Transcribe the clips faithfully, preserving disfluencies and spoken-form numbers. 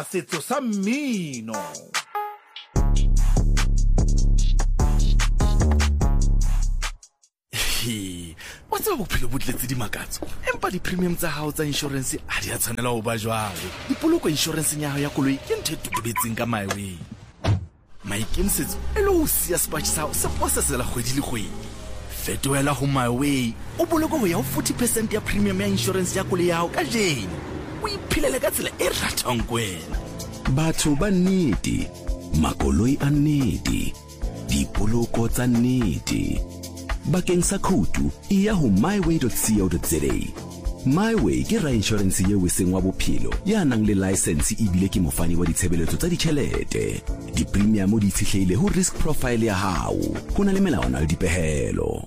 setso sa mmino. Wa tseba bophelo bo tletse di makatso empa di-premium tsa hao tsa insurance ha di a tshwanela ho ba jwalo. Dipoloko insurance ya hao ya koloi ke ntho e totobetseng ka my way. Maikemisetso e le ho siya sepatjhe sa hao se posesela kgwedi le kgwedi. Fetohela ho my way o boloko ho ya ho forty percent ya premium ya insurance ya koloi ya hao ka jeno. O iphilele ka tsela e ratang kwena. Batho ba nnete, makoloi a nnete, dipoloko tsa nnete. Bakeng sa khoutu iya ho myway dot co dot za. Myway ke ra insurance ye weseng wa bophelo ya nang le license e bile ke mofani wa ditshebeletso tsa ditjhelete. Di-premium di tshihlehile ho risk profile ya hao. Ho na le melawana le dipehelo.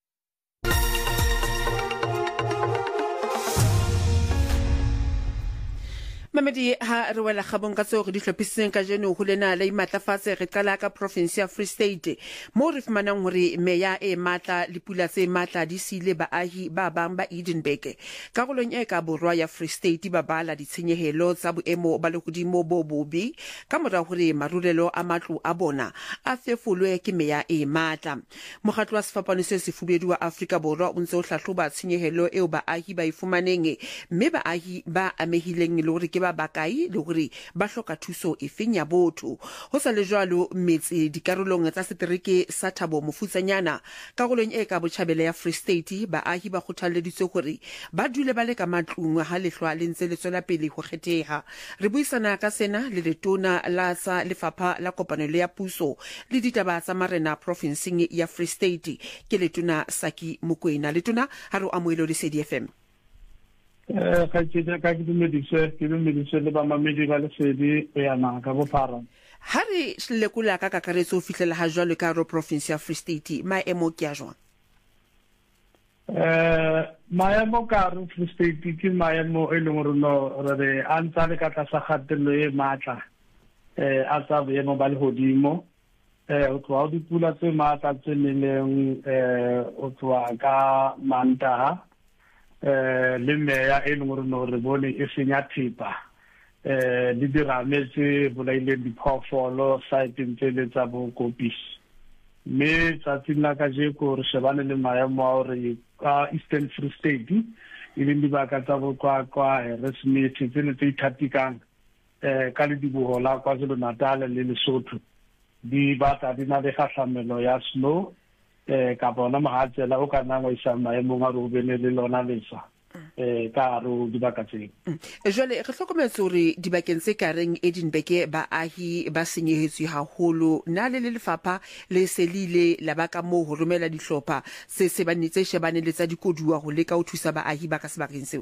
Mamedi ha re wela kgabong ka tseo re di hlophisitseng ka jeno ho lena le matlafatse re qala ka province ya Free State mo re fumanang hore meya e matla le pula tse matla di sile baahi ba bang ba Edenburg karolong e ka borwa ya Free State ba bala ditshenyehelo tsa boemo ba lehodimo bo bobi ka mora hore marulelo a matlo a bona a fefolwe ke meya e matla. Mokgatlo wa sefapano se sefubedu wa Afrika Borwa o ntse o hlahloba tshenyehelo eo baahi ba ifumaneng mme baahi ba amehileng le hore ke ba bakai le hore ba hloka thuso e feng ya botho. Ho sa le jwalo metse dikarolong tsa setereke sa Thabo Mofutsanyana karolong e ka botjhabela ya Free State baahi ba kgothalleditswe hore ba dule ba le ka matlung ha lehlwa le ntse le tswela pele ho kgetheha. Re buisana ka sena le letona la sa lefapha la kopanelo ya puso le ditaba tsa marena provinceng ya Free State ke letona Saki Mokoena. Letona ha re amohelo le C D F M. Eh ka tsena ka ke dumedise ke dumedise le ba mamedi ba le sedi ya na ka bophara. Ha re lekula ka kakaretso o fihlela ha jwalo ka ro province ya Free State maemo ke a jwang? Eh maemo ka ro Free State ke maemo e leng hore no re antsa le ka tlasa kgatello e matla eh a tsa boemo ba lehodimo eh o tloa di pula tse matla tse neleng eh o tloa ka Mantaha eh le meya e leng hore no re bone e senya thipa eh di dirametse bolaile diphoofolo site ntse le tsa bo kopisi me tsa tsina ka je ko re shebane le maemo a hore ka Eastern Free State e le dibaka tsa bo kwa kwa Harrismith tsene tse ithatikang eh ka le dibohola kwa KwaZulu-Natal le Lesotho di batla di na le kgahlamelo ya snow eh ka bona mahatsela o ka nang wa isa maemo a ro bene le lona lesa eh ka ro dibaka tse jwale re hlokometse hore dibakeng tse kareng Edenburg baahi ba senyehetswe haholo na le lefapha le selile la baka mo ho romela dihlopha se se banetse shebane le tsa dikoduwa ho leka ho thusa baahi ba ka sebakeng seo.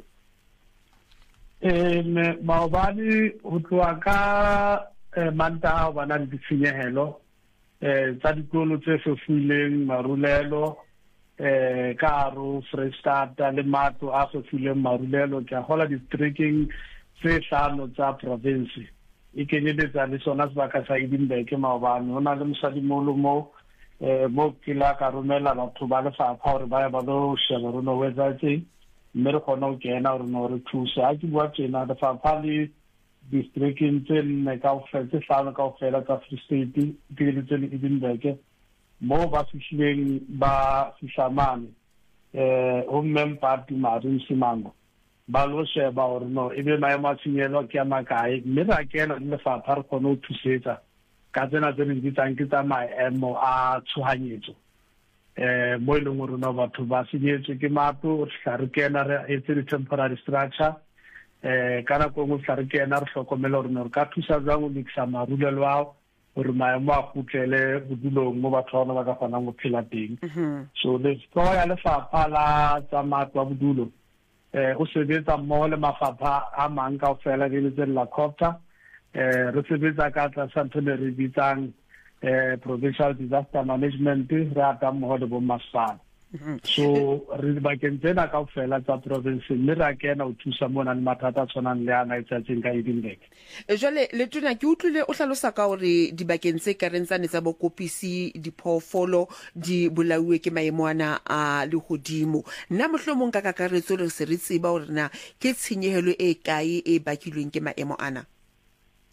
eh maobani ho tloa ka Mantaha ba na le ditshenyehelo eh tsa dikolo tse fefileng marulelo eh ka ro Freestata le matlo a fefileng marulelo ke hola districting tse hlano tsa province e kenyeletsa le sona sebaka sa Edenburg maobane hona le mosadimolo mo eh mo kila ka romela batho ba lefapha hore ba ya ba lo sheba rona wetsa tse mme re kgona ho kena hore no re thusa a ke bua tsena lefapha le districting tse nne ka ofela tse hlano ka ofela tsa Free State di le tse Edenburg mo ba fihleng ba fihlamane eh o memparty Marin Simango ba lo sheba hore no ebe maemo a tshenyelo ke a makae mme ra kena le lefapha re kgona ho thusetsa ka tsena tse di tsang ke tsa maemo a tshohanyetso eh mo e leng hore no batho ba senyetswe ke matlo re kena re etse temporary structure eh kana go mo tsare kena re hlokomela hore re ka thusa jang o miksa marulelo ao hore maemo a khutlele bodulong mo batho ba ka kgonang go phela teng. So le story ya lefapha la tsa matlo a bodulo eh o sebetsa mo le mafapha a mang ka ofela le tse la copter eh re sebetsa ka tsa santone re bitsang eh provincial disaster management re ata mo le bo masana. So re ba kentsena ka ofela tsa province mme ra kena o thusa mona le mathata tshwanang le ana etsa tseng ka Edenburg. Jwale le tona ke utlwile o hlalosa ka hore dibakeng tse karentsane tsa bokopisi diphoofolo di bolauwe ke maemo ana a lehodimo. Nna mohlomong ka kakaretso le se re tseba hore na ke tshenyehelo e kae e bakilweng ke maemo ana.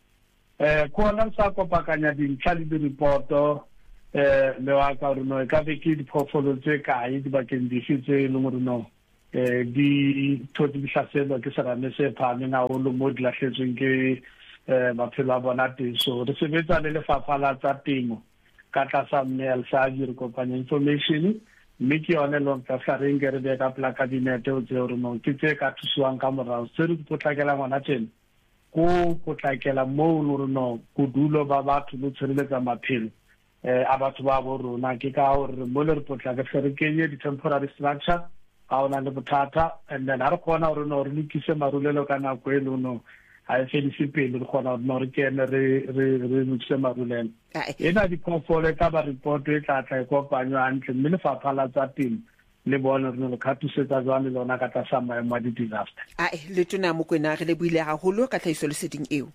eh kona sa kopakanya dintlha le di-reporto eh le wa ka re no e ka be ke diphoofolo tse kae di bakeng dife tse e leng gore no eh di thothi di hlaselwa ke serame se phameng haholo mo di lahletsweng ke eh maphelo a bona tiso re sebetsa le lefapha la tsa temo ka tlasa mmel sa di kopanya information mme ke yone lo tsa sareng ke re be ka pla cabinet o tse re no ke tse ka thusiwang ka morao se re potlakela ngwana teng ko potlakela mo lo no go dulo ba batho bo tshireletsa maphelo eh a batho ba bo rona ke ka hore mo le re potlaka re kenye di temporary structure a ona le bothata and then ha re kgona hore no re lekise marulelo ka nako e lo no a e fedise pele re kgona hore no re kene re re re lekise marulelo ena di phofole ka ba report e tla tla e kopanywa hantle mme le fa phala tsa temo le bona re no khatusetsa jwang le lona ka tsa maemo a di-disaster ai le tona Mokoena re le buile haholo ka tlhahiso leseding eo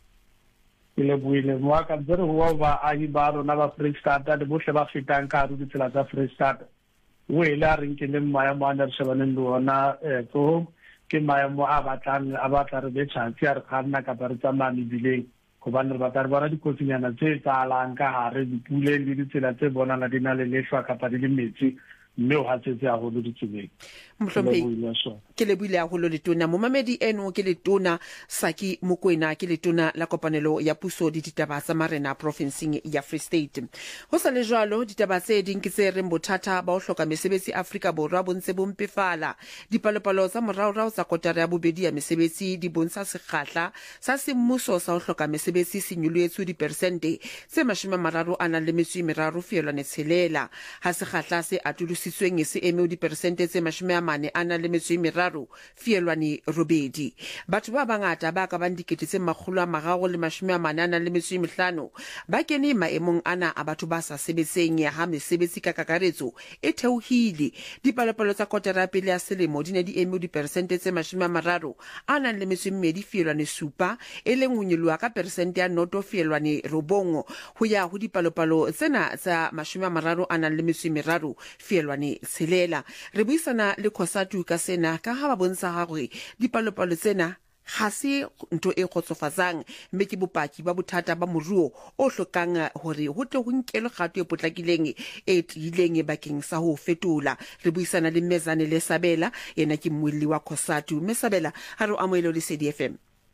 le buile mo ka tsere ho ba a ba rona ba Freestata le bohle ba fetang ka ru ditsela tsa Freestata o ile a reng ke le maemo a nna shebaneng le ona eh go ke maemo a batlang a batla re be chance ya re khanna ka ba re tsamaya mebileng go ba re batla re bona dikotsinyana tse tsalang ka hare dipule le ditsela tse bonala di na le leshwa ka pa di metsi mme o hatsetse a go ditsebeng Mohlompheng ke le buile haholo le tona momamedi eno ke le tona Saki Mokoena ke le tona la kopanelo ya puso di ditaba tsa marena provinceng ya Free State ho sa le jwalo ditaba tse ding ke tse reng bothata ba ho hloka mesebetsi Afrika Borwa bontse bompefala dipalopalo tsa moraorao tsa kotara ya bobedi ya mesebetsi di bontsha sekgahla sa semmuso sa ho hloka mesebetsi se nyoletswe di persente tse mashome a mararo a nang le metso e meraro fielwane tshelela ha sekgahla se atolositsweng se eme di persente tse mashome a mane ana le metso e meraro fielwane robedi batho ba bangata ba ka bang dikete tse makgolo a mararo le mashome a mane ana le metso e mehlano ba kene maemong ana a batho ba sa sebetseng ya ha mesebetsi ka kakaretso e theohile dipalopalo tsa kotara pele ya selemo di ne di eme di persente tse mashome a mararo ana le metso e mmedi fielwane supa e leng ho nyoloha ka persente ya noto fielwane robongo ho ya ho dipalopalo tsena tsa mashome a mararo ana le metso e meraro fielwane tshelela re buisana le Khosatu ka sena ka ha ba bontsha hore dipalopalo tsena ga se ntho e khotsofatsang mme ke bopaki ba bothata ba moruo o hlokang hore ho tle ho nkele kgato e potlakileng e tlileng bakeng sa ho fetola re buisana le Mmezane le Sabela yena ke mmolli wa Khosatu Mesabela ha re amohelo le C D F M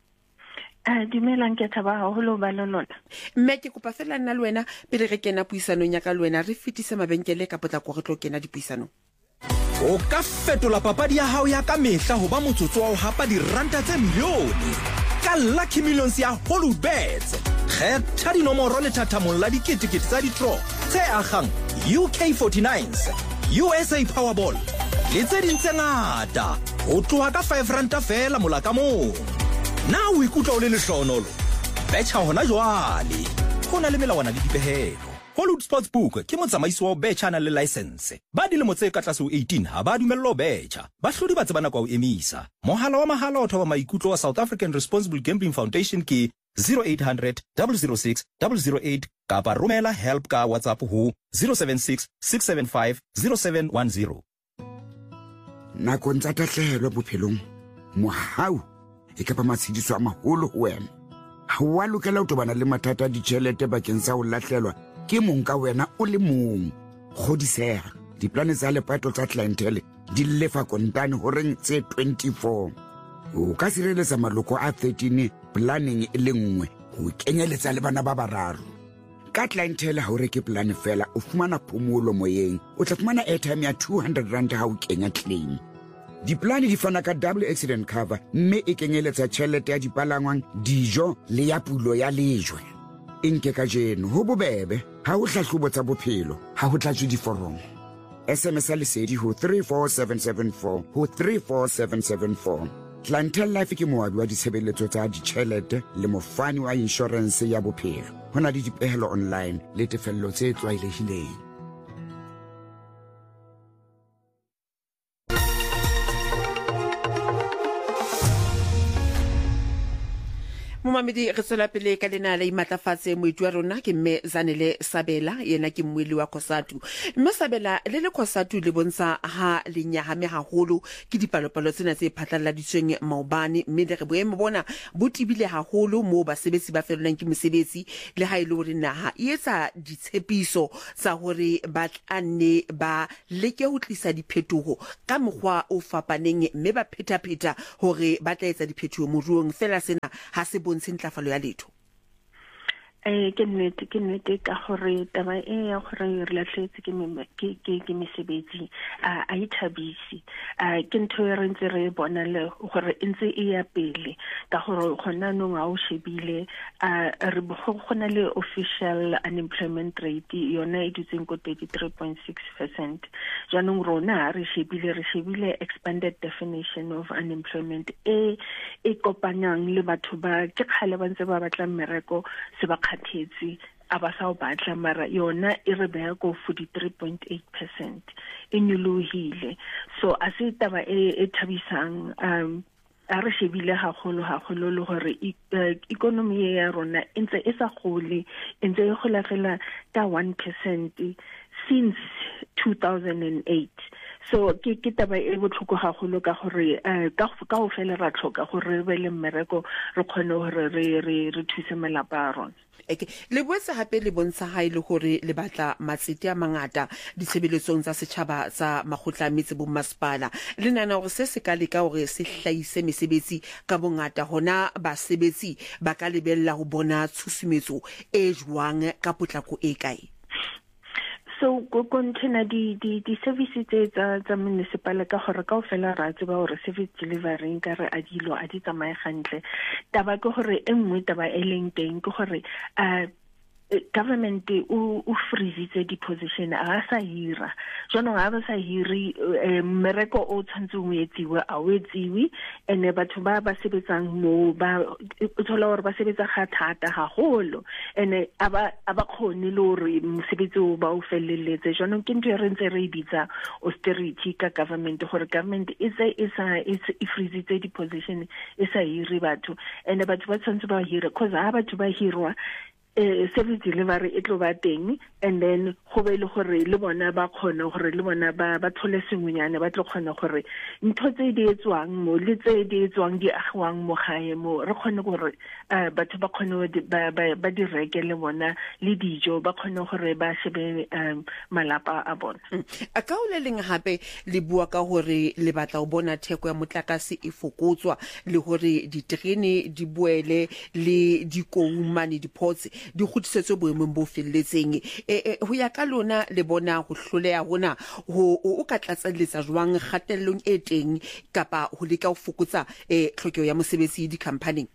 a dumelang ke thaba haholo ba lona mme ke kopa fela nna le wena pele re kena puisanong ya ka le wena re fetise mabenkele ka potlako re tlo kena dipuisanong o ka fetola papadi ya hao ya ka mehla ho ba motsotso wa ho hapa diranta tse milione ka Lucky Millions ya Hollywoodbets kgetha dinomoro le thathamong la diketekete tsa di-draw tse akgang U K forty-nines U S A Powerball le tse ding tse ngata ho tloha ka five ranta fela mola ka mong na o ikutlwa o le lehlohonolo betjha hona jwale ho na le melawana le dipehelo Hollywood Sportsbook ke motsamaisi wa betjha na le license ba dilemo tse ka tlase ho eighteen ha ba dumello betjha bahlodi ba tsebana kwa o emisa mohala wa mahala o thoba maikutlo wa South African Responsible Gambling Foundation ke zero eight hundred, zero zero six, zero zero eight kapa romela help ka WhatsApp ho zero seven six, six seven five, zero seven one zero nakong tsa tahlehelo bophelong mohau e ka ba matshidiso a maholo ho wena ha wa lokela ho tobana le mathata a ditjhelete bakeng sa ho lahlelwa ke mong ka wena o le mong kgodiseha diplane tsa lepato tsa clientele di lefa kontane ho reng tse twenty-four o ka sireletsa maloko a thirteen planning e le nngwe ho kenyeletsa le bana ba bararo ka clientele ha o reke plan fela o fumana phomolo moyeng o tla fumana airtime ya two hundred rand ha o kenya claim diplane di fana ka double accident cover mme e kenyeletsa tjhelete ya dipalangwang dijo le ya pulo ya lejwe inke ka jeno ho bobebe ha o hlahlobo tsa bophelo ha ho tlatswe diforomo S M S lesedi ho three four seven seven four ho three four seven seven four Clientele Life ke moabi wa ditshebeletso tsa ditjhelete le mofani wa insurance ya bophelo hona le dipehelo online le tefello tse tlwaelehileng Momamedi re tswela pele ka lena le imatlafatse moitwa wa rona ke mme Zanele Sabela yena ke mmweli wa COSATU. Mme Sabela le le COSATU le bontsha ha le nyahame haholo ke dipalopalo tsena tse phatlaladitsweng maobane mme le re boemo bona bo tibile haholo mo basebetsi ba ferelang ke mosebetsi le ha ile hore naha e etsa ditshepiso tsa hore ba tlanne ba leke ho tlisa diphetoho ka mokgwa o fapaneng mme ba phetapheta hore ba tla etsa diphetoho moruong fela sena ha se bontshe ntlafalo ya letho. eh ke nnete ke nnete ka gore taba e ya gore re latlhetse ke ke ke ke mesebetsi a a ithabisi a ke ntho e re ntse re bona le gore ntse e ya pele ka gore gona no ga o shebile a re gona le official unemployment rate yona e dutseng ko thirty-three point six percent janong rona re shebile re shebile expanded definition of unemployment e e kopanyang le batho ba ke khale ba ntse ba batla mmereko se ba khathetse aba sa o batla mara yona e re beya ko forty-three point eight percent e nyulohile so asitaba e e thabisang um a re shebile haholo haholo le hore economy ya rona entse e sa gole entse e gola fela ka one percent since two thousand eight so ke ke taba e botlhoko haholo ka gore ka ka o fela ra tlhoka gore re be le mmereko re khone gore re re re thuse malapa a rona. Okay. Le boetse hape le bontsha ha ile hore le batla matsete a mangata ditshebeletsong tsa setjhaba tsa makgotla a metse bo masepala le nana hore se se ka leka hore se hlaise mesebetsi ka bongata hona basebetsi ba ka lebella ho bona tshusumetso e jwang ka potlako e kae. So go container di di di services tsa tsa municipal ka gore ka ofela ra tseba hore service delivery ka re adilo a di tsamaye gantle taba ke gore e nngwe taba e leng teng ke gore uh government u u freeze di position a sa hira jona ga ba sa hiri mmereko o tshantse o etsiwe a o etsiwe ene batho ba ba sebetsang mo ba thola hore ba sebetsa ga thata haholo ene aba aba khone le hore mosebetsi o ba o felletse jona ke ntwe re ntse re bitsa austerity ka government gore government is a is a is a freeze di position is a hiri batho ene batho ba tshantse ba hira cause ha batho ba hirwa eh service delivery e tlo ba teng and then go be le gore le bona ba khona gore le bona ba ba thole sengwenyane ba tlo khona gore ntho tse di etswang mo le tse di etswang di agwang mo gae mo re khone gore eh batho ba khone ba ba di reke le bona le dijo ba khone gore ba shebe malapa a bona. A ka o le leng hape le bua ka gore le batla o bona theko ya motlakase e fokotswa le gore diterene di boele le dikoumane diports di khutsetse boemong bo felletseng e ho ya ka lona le bona go hloleha hona ho o ka tlatseletsa jwang kgatellong e teng kapa ho leka ho fokotsa e tlhokeho ya mosebetsi di company.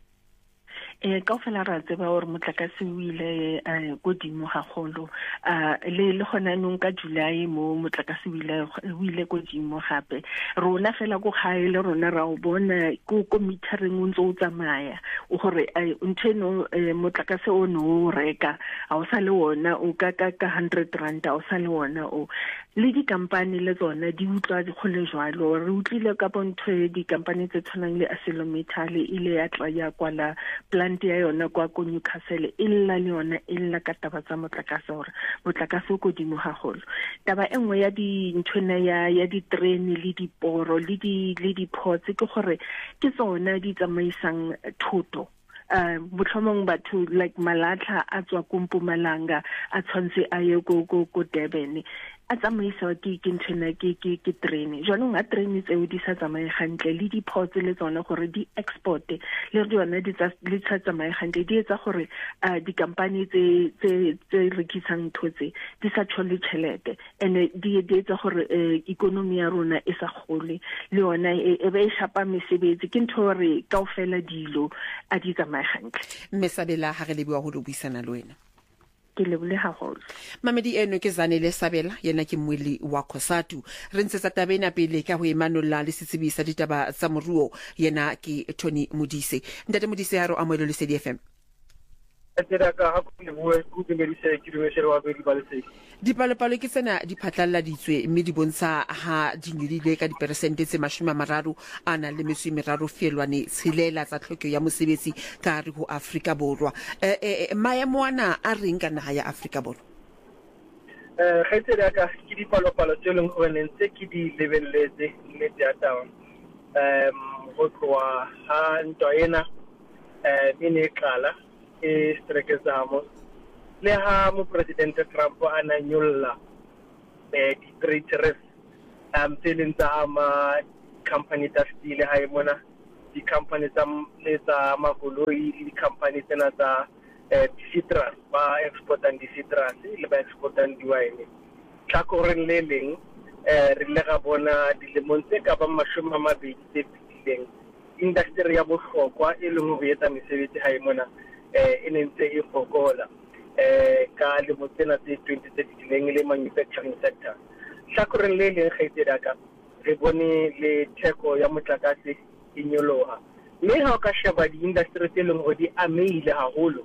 eh ka ofela ra tseba hore motlakase o ile eh go dimo gagolo a le le gona nong ka July mo motlakase o ile o ile go dimo gape rona fela go gae le rona ra o bona go commitering o ntse o tsamaya o gore nteno motlakase o no reka a o sa le wona o ka ka one hundred rand a o sa le wona o le di company le tsona di utlwa di khole jwalo re utlile ka bontwe di company tse tshwanang le ArcelorMittal ile ya tla ya kwala plant ya yona kwa ko Newcastle illa le yona illa ka taba tsa motlakase hore motlakase go dimo gagolo taba engwe ya di ntshwana ya ya di train le di poro le di le di ports ke gore ke tsona di tsamaisang thoto uh botlhomong batho like Malatla a tswa ko Mpumalanga a tshwantse a ye go go go Durban a tsamaisa ke ke ntshena ke ke ke train jwanong a train tseo di sa tsamaye gantle le di ports le tsona gore di export le yona di tsa le tsa tsamaye gantle di etsa gore di company tse tse tse rekisang thotse di sa tshole tšhelete ene di di etsa gore economy ya rona e sa gole le yona e be shapa mesebetsi ke ntho re kaofela dilo a di tsamaye gantle. Mesabela ha re le bua ho buisana le wena ke lebole haholo. Mamedi eno ke Zanele Sabela yena ke mmweli wa COSATU re ntsetsa tabena pele ka ho emanolla le setsibisa ditaba tsa moruo yena ke Tony Modise. Ntate Modise ha re amohelo le C D F M. tsela ka ha go bue go dumedise ke dumedise wa be di baletse dipalopalo ke tsena di phatlalladitswe mme di bontsha ha di nyolile ka diperesente tse mashome a mararo a nang le metso e meraro fielwane tshelela tsa tlhokego ya mosebetsi ka hare ho Afrika Borwa. eh maemo ana a reng ka naha ya Afrika Borwa? eh ga tsela ka ke dipalopalo tse leng go nentse ke di lebelletse le data um go tloa ha ntwa ena eh ine qala e streketsamo le ha mo president Trump a na nyolla eh di trade tariffs am tseleng tsa ama company tsa steel ha imona di company tsa tsa makoloi di company tsena tsa eh citrus ba exportant di citrus le ba exportant di wine tla go re le leng eh re le ga bona dilemong tse ka ba mashome a mabedi tse fitileng industry ya bohlokwa e leng go etsa mesebetsi ha imona eh ene ntse e fokola eh ka le motsena tse twenty thirty le manufacturing sector tla go re le leng ga itse ka re bone le theko ya motlakase e nyoloha mme ha ka sheba di industry tse leng go di ameile haholo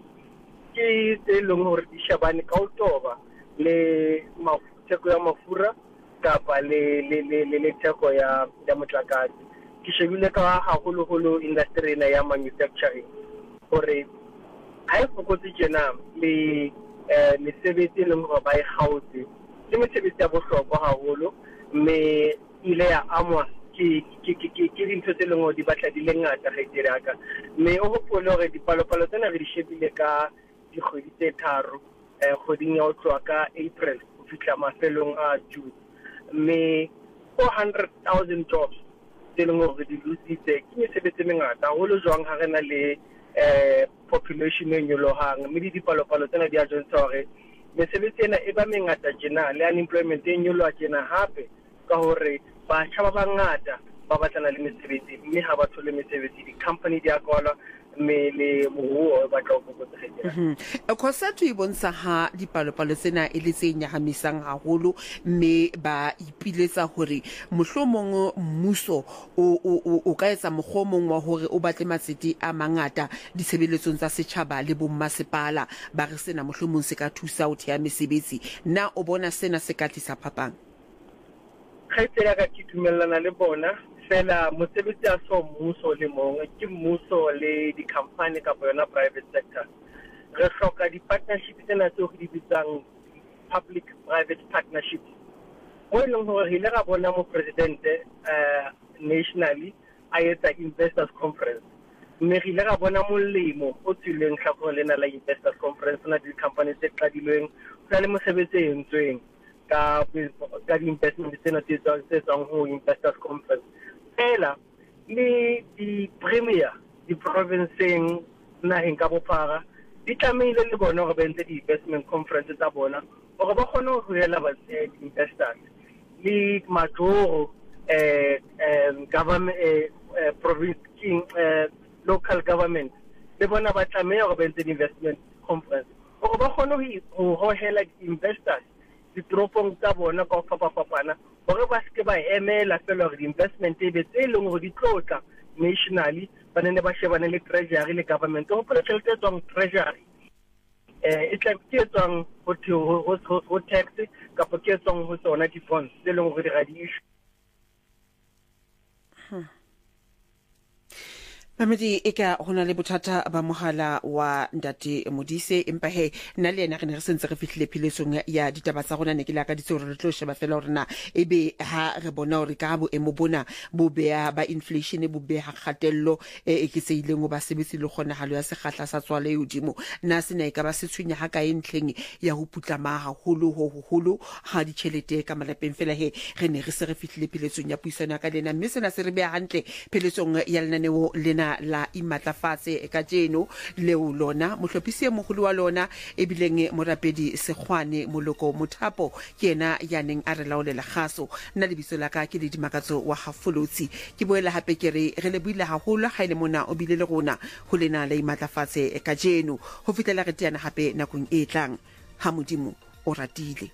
ke tse leng go di shabane ka utoba le theko ya mafura kapa le le le le theko ya ya motlakase ke shebile ka haholo holo industry na ya manufacturing gore ha e fokotse jena le eh mesebetsi le mo ba e gautse ke mesebetsi ya bohlokwa haholo mme ile ya amwa ke ke ke ke dintho tse leng go di batla di le ngata ga itse ka mme o hopole gore dipalopalo tsena re di shebile ka dikgwedi tse tharo eh kgweding ya o tloa ka April go fitla mafelong a June mme four hundred thousand jobs tse leng gore di lusitse ke mesebetsi mengata holo jwang ha rena le eh population e nyolohang mme di dipalopalo tsena di a jontsha gore mesebetsi ena e ba mengata jena le unemployment e nyoloha jena hape ka hore ba tshaba ba ngata ba batlana le mesebetsi mme ha ba thole mesebetsi di company di a kwala mme le moruo ba tla go botsegela khosatu e bontsha ha dipalopalo tsena e le tse nyahamisang haholo mme ba ipiletsa hore mohlomong mmuso o o ka etsa mogomong wa hore o batle matsete a mangata ditshebeletsong tsa setjhaba le bommasepala ba re sena mohlomong se ka thusa ho thea mesebetsi na o bona sena se ka tlisa phapang ga tsela ka ke tumellana le bona fela mosebetsi a so mmuso le mongwe ke mmuso le di company ka bona private sector re hloka di partnership tsena tse go di bitsang public private partnerships mo e leng gore re le ga bona mo president eh nationally a etsa investors conference mme re le ga bona molemo o tsileng tlhako le na la investors conference na di company tse tladilweng go le mosebetsi e ntsweng ka ka di investment tsena tse tsang ho investors conference ela le di premier di provinceng na en ka bophara di tlamehile le bona go bentse di investment conference tsa bona gore ba kgone go ruela ba investors le majoro eh government eh province king eh local government le bona ba tlameha go bentse di investment conference gore ba kgone go hohela investors di tropong tsa bona ka fapafapana gore ba se ba emela fela gore investment e be tse leng gore di tlotla nationally ba ne ba shebane le treasury le government go pele tšhelete tswang treasury eh e tla ke tswang go go tax ka po ke tswang go tsona di funds tse leng gore di ga di issue Mamedi e ka hona le bothata ba mohala wa Ndate Modise empa he nna le ena re ne re sentse re fihlile philesong ya ditaba tsa rona ne ke la ka ditse re tlo sheba fela hore na ebe ha re bona hore ka bo emo bona bo bea ba inflation bo bea khatello e ke seileng go ba sebetsi le gona halo ya sekgatla sa tswala e hodimo na sena e ka ba se tshwenya ha ka e ntleng ya ho putlama haholo ho holo ha di tšhelete ka malapeng fela he re ne re se re fihlile philesong ya puisano ya ka lena mme sena se re bea hantle philesong ya lenaneo lena la imatlafatse ka jeno leo lona mohlophisi mogolo wa lona e bileng morapedi Sekgwane Moloko Mothapo ke ena ya neng a re laolela gaso nna le bitso la ka ke le dimakatso wa Gafolotsi ke boela hape ke re re le buile haholo ga ile mona o bile le rona go lena la imatlafatse ka jeno ho fitela re tena hape nakong e tlang ha modimo o ratile.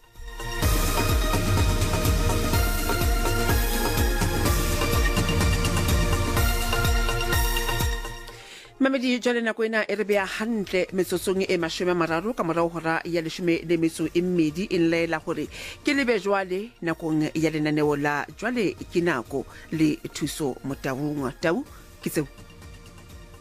mamedi jwale nako ena e re bea hantle metsotsong e mashome mararo ka morao hora ya leshome le metso e mmedi e nlaela hore ke lebe jwale nakong ya lenaneo la jwale ke nako le thuso Motaung. Tau ke tseo